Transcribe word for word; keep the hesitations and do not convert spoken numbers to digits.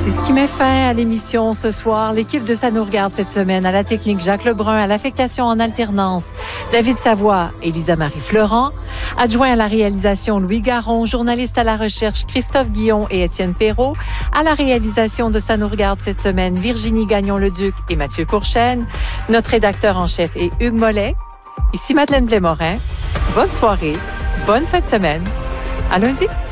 C'est ce qui met fin à l'émission ce soir. L'équipe de Ça nous regarde cette semaine à la technique Jacques Lebrun, à l'affectation en alternance David Savoie et Lisa-Marie Florent, adjoint à la réalisation Louis Garon, journaliste à la recherche Christophe Guillon et Étienne Perrault, à la réalisation de Ça nous regarde cette semaine Virginie Gagnon-Leduc et Mathieu Courchaine, notre rédacteur en chef est Hugues Mollet. Ici Madeleine Blais-Morin. Bonne soirée, bonne fin de semaine. À lundi.